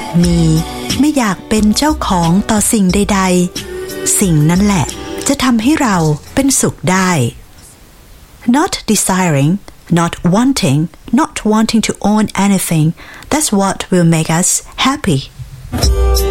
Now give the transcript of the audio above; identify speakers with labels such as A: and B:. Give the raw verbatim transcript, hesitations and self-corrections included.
A: ากมีไม่อยากเป็นเจ้าของต่อสิ่งใดๆสิ่งนั้นแหละจะทำให้เราเป็นสุขได้ Not desiring, not wanting, not wanting to own anything, that's what will make us happy